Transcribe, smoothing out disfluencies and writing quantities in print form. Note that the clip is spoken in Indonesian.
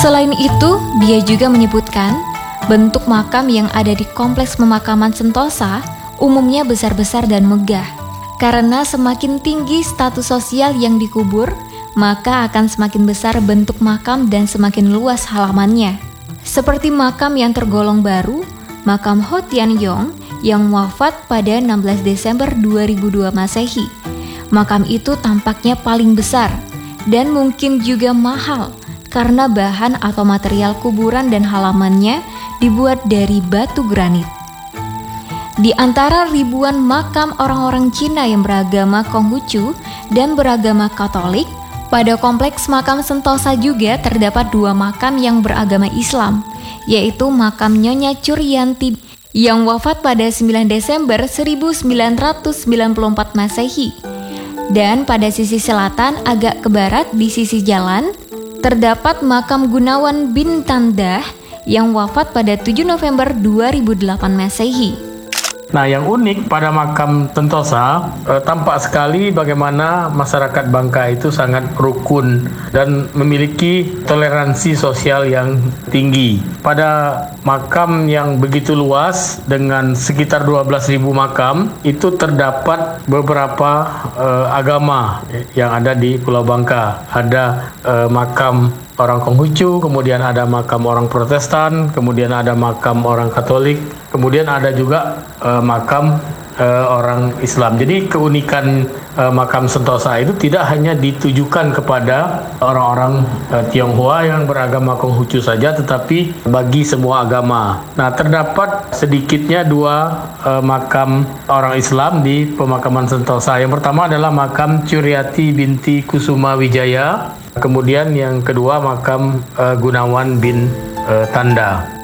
Selain itu, dia juga menyebutkan bentuk makam yang ada di kompleks pemakaman Sentosa umumnya besar-besar dan megah. Karena semakin tinggi status sosial yang dikubur, maka akan semakin besar bentuk makam dan semakin luas halamannya. Seperti makam yang tergolong baru, makam Ho Tian Yong yang wafat pada 16 Desember 2002 Masehi. Makam itu tampaknya paling besar dan mungkin juga mahal karena bahan atau material kuburan dan halamannya dibuat dari batu granit. Di antara ribuan makam orang-orang Cina yang beragama Konghucu dan beragama Katolik, pada kompleks makam Sentosa juga terdapat 2 makam yang beragama Islam, yaitu makam Nyonya Curyanti yang wafat pada 9 Desember 1994 Masehi. Dan pada sisi selatan agak ke barat di sisi jalan, terdapat makam Gunawan bin Tandah yang wafat pada 7 November 2008 Masehi. Nah, yang unik pada makam Sentosa, tampak sekali bagaimana masyarakat Bangka itu sangat rukun dan memiliki toleransi sosial yang tinggi. Pada makam yang begitu luas dengan sekitar 12.000 makam, itu terdapat beberapa agama yang ada di Pulau Bangka. Ada makam orang Konghucu, kemudian ada makam orang Protestan, kemudian ada makam orang Katolik, kemudian ada juga makam orang Islam. Jadi keunikan makam Sentosa itu tidak hanya ditujukan kepada orang-orang Tionghoa yang beragama Konghucu saja, tetapi bagi semua agama. Nah, terdapat sedikitnya 2 makam orang Islam di pemakaman Sentosa. Yang pertama adalah makam Curyati binti Kusuma Wijaya, kemudian yang kedua makam Gunawan bin Tanda.